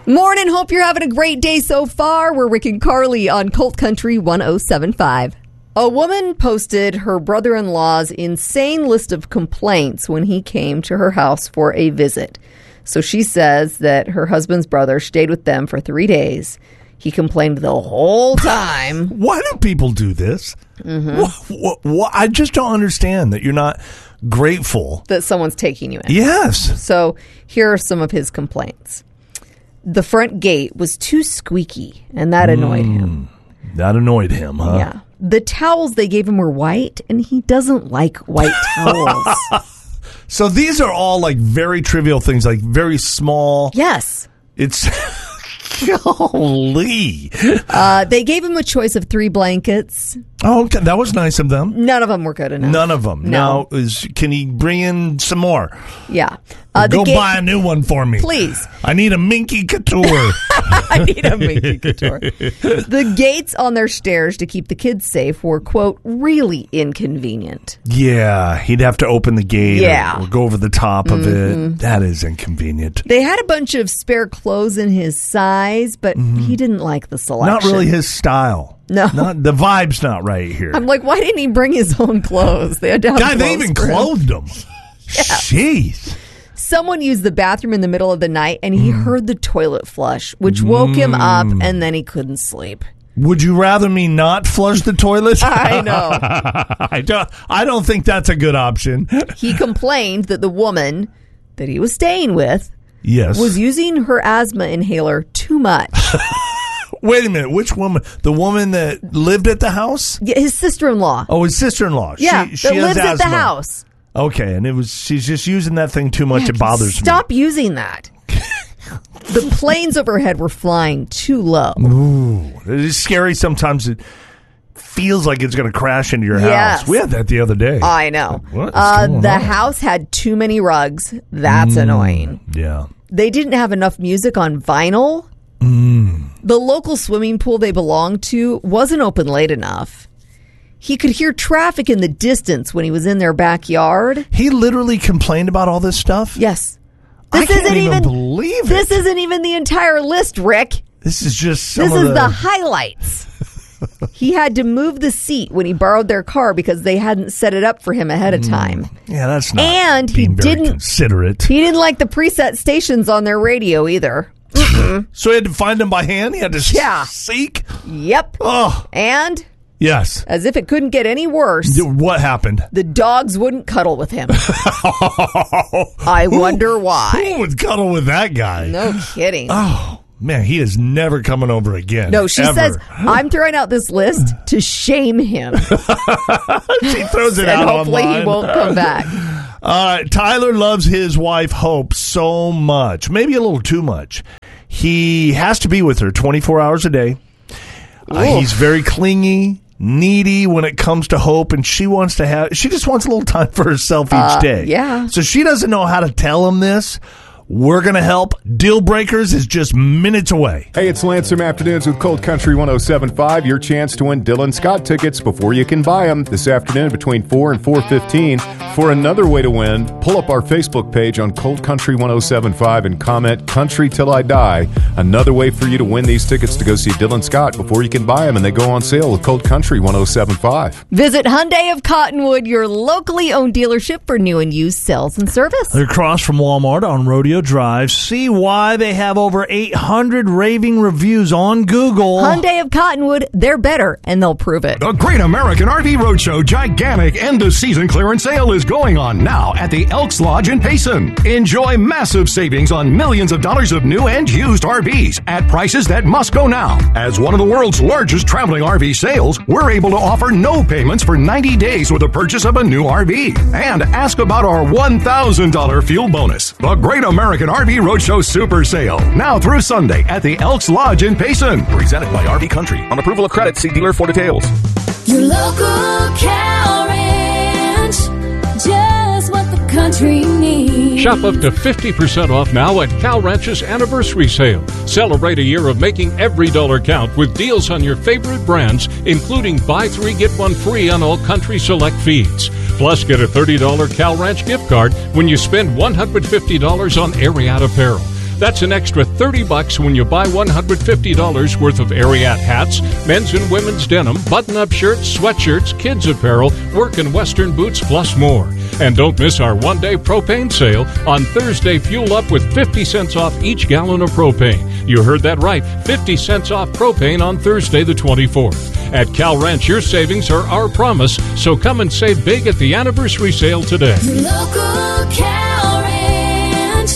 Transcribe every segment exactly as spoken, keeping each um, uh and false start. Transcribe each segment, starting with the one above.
Morning, hope you're having a great day so far. We're Rick and Carly on Colt Country one oh seven point five. A woman posted her brother-in-law's insane list of complaints when he came to her house for a visit. So she says that her husband's brother stayed with them for three days. He complained the whole time. Why do people do this? Mm-hmm. What, what, what, I just don't understand that you're not grateful that someone's taking you in. Yes. So here are some of his complaints. The front gate was too squeaky, and that annoyed mm, him. That annoyed him, huh? Yeah. The towels they gave him were white, and he doesn't like white towels. So these are all like very trivial things, like very small. Yes. It's... Golly. Uh, they gave him a choice of three blankets. Oh, okay. That was nice of them. None of them were good enough. None of them. No. Now, is, can he bring in some more? Yeah. Uh, Go ga- buy a new one for me. Please. I need a Minky Couture. I need a Minky Couture. The gates on their stairs to keep the kids safe were, quote, really inconvenient. Yeah, he'd have to open the gate yeah. or, or go over the top mm-hmm. of it. That is inconvenient. They had a bunch of spare clothes in his size, but mm-hmm. he didn't like the selection. Not really his style. No. Not, the vibe's not right here. I'm like, why didn't he bring his own clothes? They had to have God, they even clothed him. Yeah. Jeez. Someone used the bathroom in the middle of the night, and he mm. heard the toilet flush, which woke mm. him up, and then he couldn't sleep. Would you rather me not flush the toilet? I know. I don't. I don't think that's a good option. He complained that the woman that he was staying with, yes, was using her asthma inhaler too much. Wait a minute. Which woman? The woman that lived at the house? Yeah, his sister-in-law. Oh, his sister-in-law. Yeah, she, she that has lives asthma. at the house. Okay, and it was she's just using that thing too much. Yeah, it bothers stop me. Stop using that. The planes overhead were flying too low. Ooh, it's scary. Sometimes it feels like it's going to crash into your yes. house. We had that the other day. I know. What is uh, going the on? house had too many rugs. That's mm, annoying. Yeah. They didn't have enough music on vinyl. Mm. The local swimming pool they belonged to wasn't open late enough. He could hear traffic in the distance when he was in their backyard. He literally complained about all this stuff? Yes. This I can't isn't even, even believe it. This isn't even the entire list, Rick. This is just some This of is the... the highlights. He had to move the seat when he borrowed their car because they hadn't set it up for him ahead of time. Mm. Yeah, that's not and being he very didn't, considerate. He didn't like the preset stations on their radio either. So he had to find them by hand? He had to yeah. seek? Yep. Oh. And... Yes. As if it couldn't get any worse. What happened? The dogs wouldn't cuddle with him. I who, wonder why. Who would cuddle with that guy? No kidding. Oh, man, he is never coming over again. No, she ever. says, I'm throwing out this list to shame him. She throws it and out hopefully online. He won't come back. Uh, Tyler loves his wife, Hope, so much. Maybe a little too much. He has to be with her twenty-four hours a day. Uh, he's very clingy, needy when it comes to Hope, and she wants to have she just wants a little time for herself each uh, day. Yeah. So she doesn't know how to tell him this. We're going to help. Deal Breakers is just minutes away. Hey, it's Lance from Afternoons with Colt Country one oh seven point five. Your chance to win Dylan Scott tickets before you can buy them this afternoon between four and four fifteen. For another way to win, pull up our Facebook page on Colt Country one oh seven point five and comment Country Till I Die. Another way for you to win these tickets to go see Dylan Scott before you can buy them, and they go on sale with Colt Country one oh seven point five. Visit Hyundai of Cottonwood, your locally owned dealership for new and used sales and service. They're across from Walmart on Rodeo Drive. See why they have over eight hundred raving reviews on Google. Hyundai of Cottonwood, they're better, and they'll prove it. The Great American R V Roadshow gigantic end-of-season clearance sale is going on now at the Elks Lodge in Payson. Enjoy massive savings on millions of dollars of new and used R Vs at prices that must go now. As one of the world's largest traveling R V sales, we're able to offer no payments for ninety days with the purchase of a new R V. And ask about our one thousand dollars fuel bonus. The Great American R V Roadshow Super Sale, now through Sunday at the Elks Lodge in Payson. Presented by R V Country. On approval of credit, see dealer for details. Your local cow ranch, just what the country needs. Shop up to fifty percent off now at Cow Ranch's anniversary sale. Celebrate a year of making every dollar count with deals on your favorite brands, including buy three, get one free on all Country Select feeds. Plus, get a thirty dollars Cow Ranch gift card when you spend one hundred fifty dollars on Ariat apparel. That's an extra thirty bucks when you buy one hundred fifty dollars worth of Ariat hats, men's and women's denim, button-up shirts, sweatshirts, kids apparel, work and western boots, plus more. And don't miss our one-day propane sale. On Thursday, fuel up with fifty cents off each gallon of propane. You heard that right, fifty cents off propane on Thursday the twenty-fourth. At Cal Ranch, your savings are our promise, so come and save big at the anniversary sale today. Your local Cal Ranch,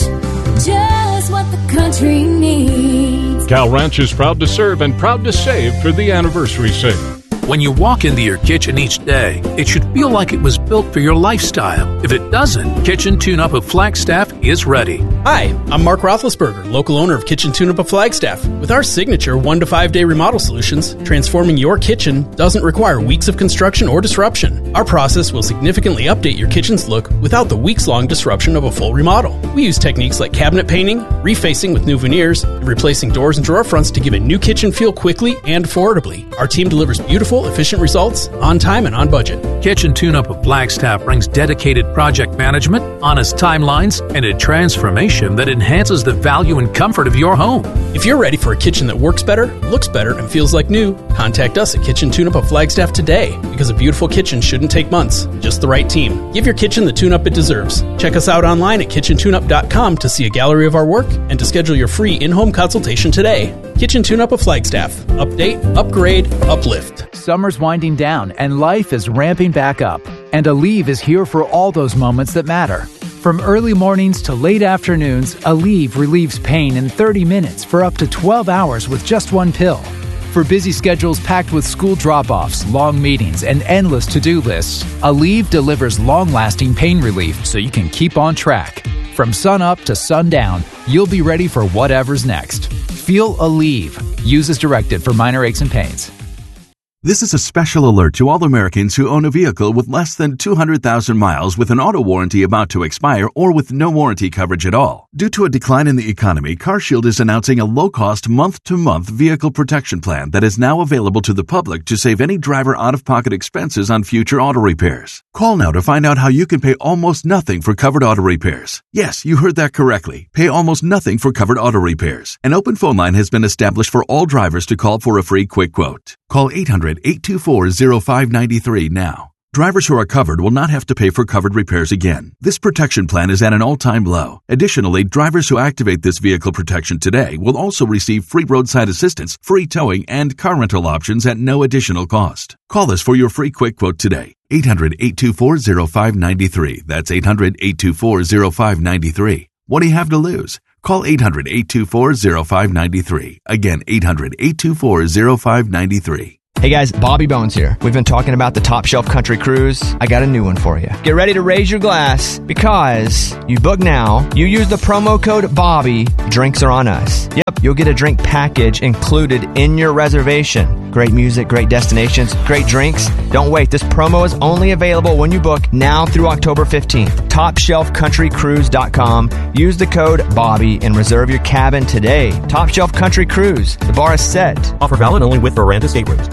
just what the country needs. Cal Ranch is proud to serve and proud to save for the anniversary sale. When you walk into your kitchen each day, it should feel like it was built for your lifestyle. If it doesn't, Kitchen Tune-Up of Flagstaff is ready. Hi, I'm Mark Roethlisberger, local owner of Kitchen Tune-Up of Flagstaff. With our signature one to five day remodel solutions, transforming your kitchen doesn't require weeks of construction or disruption. Our process will significantly update your kitchen's look without the weeks-long disruption of a full remodel. We use techniques like cabinet painting, refacing with new veneers, and replacing doors and drawer fronts to give a new kitchen feel quickly and affordably. Our team delivers beautiful, efficient results on time and on budget. Kitchen Tune-Up of Flagstaff brings dedicated project management, honest timelines, and a transformation that enhances the value and comfort of your home. If you're ready for a kitchen that works better, looks better, and feels like new, contact us at Kitchen Tune-Up of Flagstaff today, because a beautiful kitchen shouldn't take months, just the right team. Give your kitchen the tune-up it deserves. Check us out online at kitchen tune up dot com to see a gallery of our work and to schedule your free in-home consultation today. Kitchen Tune-Up of Flagstaff. Update, upgrade, uplift. Summer's winding down and life is ramping back up. And Aleve is here for all those moments that matter. From early mornings to late afternoons, Aleve relieves pain in thirty minutes for up to twelve hours with just one pill. For busy schedules packed with school drop-offs, long meetings, and endless to-do lists, Aleve delivers long-lasting pain relief so you can keep on track. From sun up to sundown, you'll be ready for whatever's next. Feel Aleve. Use as directed for minor aches and pains. This is a special alert to all Americans who own a vehicle with less than two hundred thousand miles with an auto warranty about to expire or with no warranty coverage at all. Due to a decline in the economy, CarShield is announcing a low-cost month-to-month vehicle protection plan that is now available to the public to save any driver out-of-pocket expenses on future auto repairs. Call now to find out how you can pay almost nothing for covered auto repairs. Yes, you heard that correctly. Pay almost nothing for covered auto repairs. An open phone line has been established for all drivers to call for a free quick quote. Call eight hundred, eight two four, zero five nine three now. Drivers who are covered will not have to pay for covered repairs again. This protection plan is at an all-time low. Additionally, drivers who activate this vehicle protection today will also receive free roadside assistance, free towing, and car rental options at no additional cost. Call us for your free quick quote today. eight hundred, eight two four, zero five nine three. That's eight hundred, eight two four, zero five nine three. What do you have to lose? Call eight hundred, eight two four, zero five nine three. Again, eight hundred, eight two four, zero five nine three. Hey guys, Bobby Bones here. We've been talking about the Top Shelf Country Cruise. I got a new one for you. Get ready to raise your glass because you book now, you use the promo code Bobby, drinks are on us. Yep, you'll get a drink package included in your reservation. Great music, great destinations, great drinks. Don't wait, this promo is only available when you book now through October fifteenth. top shelf country cruise dot com. Use the code Bobby and reserve your cabin today. Top Shelf Country Cruise. The bar is set. Offer valid only with Veranda staterooms.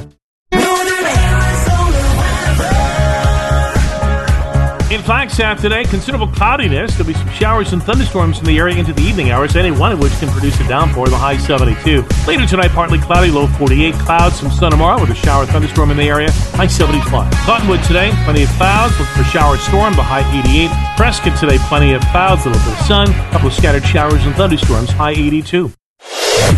In Flagstaff today, considerable cloudiness. There'll be some showers and thunderstorms in the area into the evening hours, any one of which can produce a downpour, the high seventy-two. Later tonight, partly cloudy, low forty-eight. Clouds, some sun tomorrow with a shower thunderstorm in the area, high seventy-five. Cottonwood today, plenty of clouds, look for shower storm, the high eighty-eight. Prescott today, plenty of clouds, a little bit of sun, a couple of scattered showers and thunderstorms, high eighty-two.